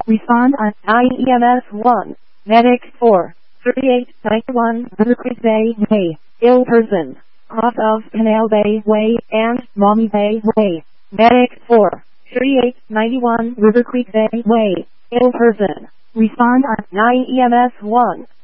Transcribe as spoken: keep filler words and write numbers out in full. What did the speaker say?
Respond on nine E M S one. Medic four. thirty-eight ninety-one Rivercreek Bay Way. Ill person. Cross of Canal Bay Way and Mommy Bay Way. Medic four. thirty-eight ninety-one Rivercreek Bay Way. Ill person. Respond on nine E M S one.